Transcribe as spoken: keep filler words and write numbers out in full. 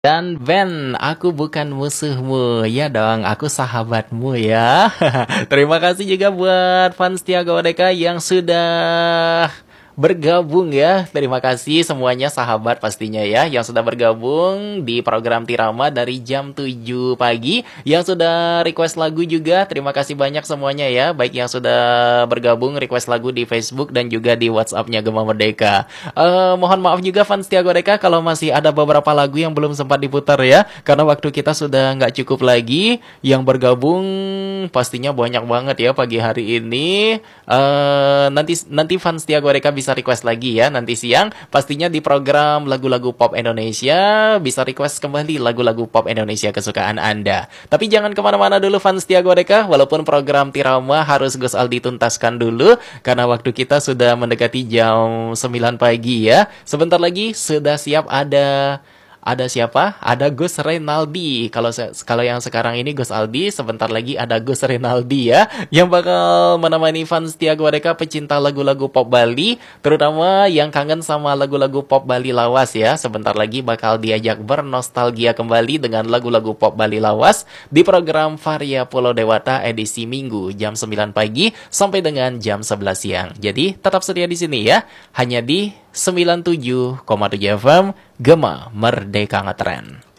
Dan Ben, aku bukan musuhmu. Ya dong, aku sahabatmu ya. Terima kasih juga buat fans Tiago Odeka yang sudah bergabung ya. Terima kasih semuanya sahabat pastinya ya yang sudah bergabung di program Tirama dari jam tujuh pagi. Yang sudah request lagu juga, terima kasih banyak semuanya ya. Baik yang sudah bergabung request lagu di Facebook dan juga di WhatsApp-nya Gema Merdeka. Eh, mohon maaf juga fans Tiago Odeka kalau masih ada beberapa lagu yang belum sempat diputar ya. Karena waktu kita sudah nggak cukup lagi. Yang bergabung pastinya banyak banget ya pagi hari ini. Eh, nanti nanti fans Tiago Odeka bisa request lagi ya nanti siang pastinya di program lagu-lagu pop Indonesia bisa request kembali lagu-lagu pop Indonesia kesukaan Anda. Tapi jangan kemana-mana dulu fans Tiago Odeka, walaupun program Tirama harus Gus Aldi tuntaskan dulu karena waktu kita sudah mendekati jam sembilan pagi ya. Sebentar lagi sudah siap ada ada siapa? Ada Gus Renaldi. Kalau se- kalau yang sekarang ini Gus Aldi, sebentar lagi ada Gus Renaldi ya, yang bakal menemani fans Tiago Odeka pecinta lagu-lagu pop Bali, terutama yang kangen sama lagu-lagu pop Bali lawas ya. Sebentar lagi bakal diajak bernostalgia kembali dengan lagu-lagu pop Bali lawas di program Varia Pulau Dewata edisi Minggu jam sembilan pagi sampai dengan jam sebelas siang. Jadi tetap setia di sini ya, hanya di sembilan puluh tujuh koma tujuh F M Gema Merdeka Ngetren.